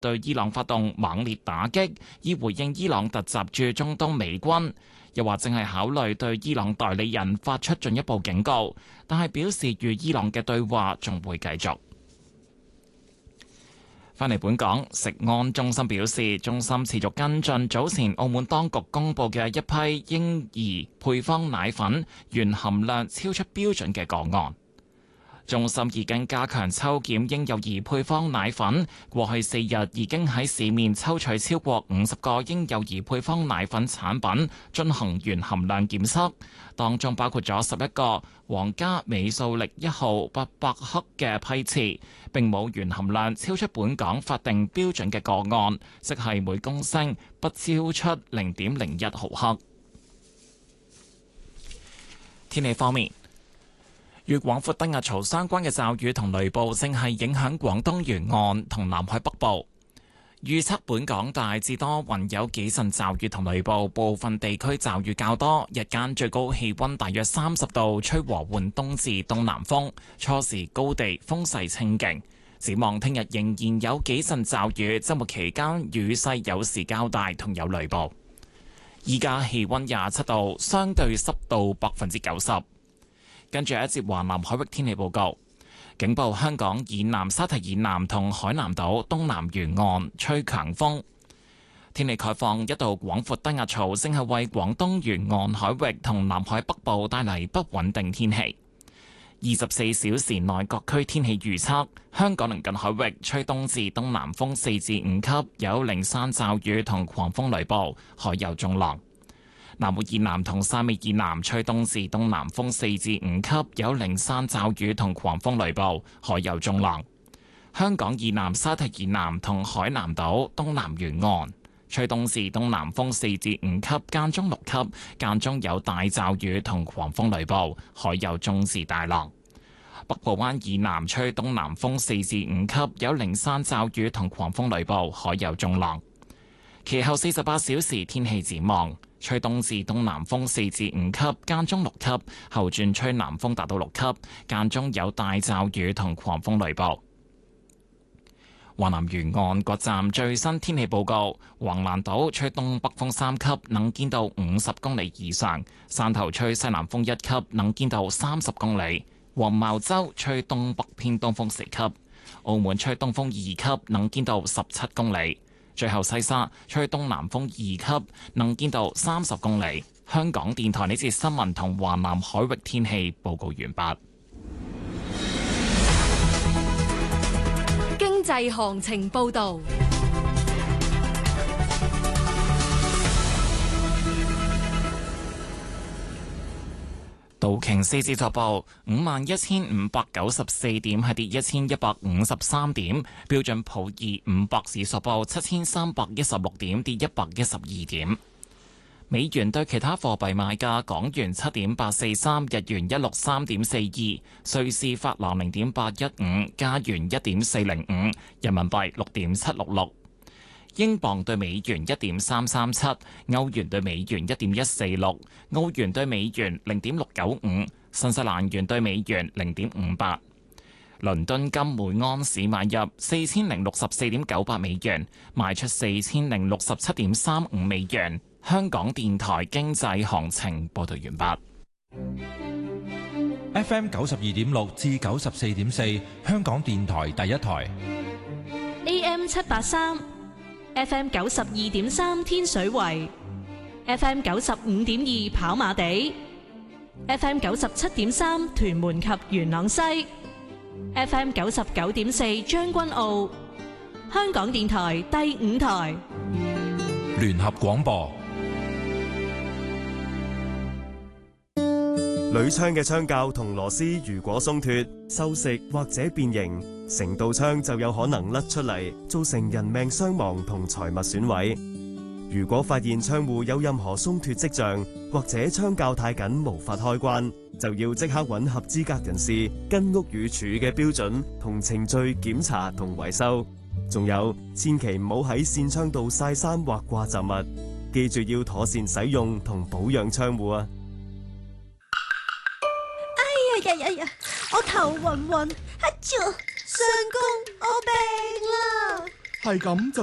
對伊朗發動猛烈打擊，以回應伊朗突襲駐中東美軍。又話正係考慮對伊朗代理人發出進一步警告，但係表示與伊朗嘅對話仲會繼續。返嚟本港，食安中心表示，中心持續跟進早前澳門當局公布嘅一批嬰兒配方奶粉原含量超出標準嘅個案。中心已經加強抽檢嬰幼兒配方奶粉，過去4日已經喺市面抽取超過50個嬰幼兒配方奶粉產品進行原含量檢測，當中包括咗11個皇家美素力1號800克嘅批次，並冇原含量超出本港法定標準嘅個案，即係每公升不超出0.01毫克。天氣方面，與廣闊低壓槽相關嘅驟雨同雷暴正係影響廣東沿岸同南海北部。預測本港大致多雲，有幾陣驟雨同雷暴，部分地區驟雨較多。日間最高氣溫大約30度，吹和緩東至東南風，初時高地風勢清勁。展望聽日仍然有幾陣驟雨，週末期間雨勢有時較大，同有雷暴。依家氣溫27度，相對濕度90%。跟住一節華南海域天氣報告，警報香港以南、沙堤以南同海南島東南沿岸吹強風。天氣概況，一道廣闊低壓槽正係為廣東沿岸海域同南海北部帶嚟不穩定天氣。24小時內各區天氣預測，香港鄰近海域吹東至東南風4至5級，有零散驟雨同狂風雷暴，海有中浪。南湖以南同汕尾以南吹東至東南風4至5級，有零散驟雨同狂風雷暴，海有中浪。香港以南、沙堤以南同海南島東南沿岸吹東至東南風4至5級，間中6級，間中有大驟雨同狂風雷暴，海有中至大浪。北部灣以南吹東南風4至5級，有零散驟雨同狂風雷暴，海有中浪。其後48小時天氣展望。吹東至東南風4至5級，間中6級，後轉吹南風達到6級，間中有大驟雨同狂風雷暴。華南沿岸各站最新天氣報告：橫瀾島吹東北風3級，能見度50公里以上；汕頭吹西南風1級，能見度30公里；黃茅洲吹東北偏東風4級；澳門吹東風2級，能見度17公里。最後西沙吹東南風2級，能見度30公里。香港電台呢節新聞同華南海域天氣報告完畢。 經濟行情報導。 道瓊斯指數報51,594點，係跌1153點。標準普爾500指數報7316點，跌112點。美元對其他貨幣賣價：港元7.843，日元163.42，瑞士法郎0.815，加元1.405，人民幣6.766。英鎊對美元1.337，歐元對美元1.146，澳元對美元0.695，新西蘭元對美元0.58。倫敦金每盎司買入4064.98美元，賣出4067.35美元。香港電台經濟行情報道完畢。 FM 92.6至94.4，香港電台第一台。 AM 783。FM 92.3天水圍 ，FM 95.2跑馬地 ，FM 97.3屯門及元朗西 ，FM 99.4將軍澳。香港電台第5台聯合廣播。 鋁窗嘅窗鉸同螺絲如果鬆脫、銹蝕或者變形，成道窗就有可能甩出嚟，造成人命傷亡同財物損毀。如果發現窗戶有任何鬆脫跡象，或者窗鉸太緊無法開關，就要即刻揾合資格人士，跟屋宇署嘅標準同程序檢查同維修。仲有，千祈唔好喺扇窗度曬衫或掛雜物，記住要妥善使用同保養窗戶啊！ 哎呀！我頭暈暈，上工，我病啦！ 係咁就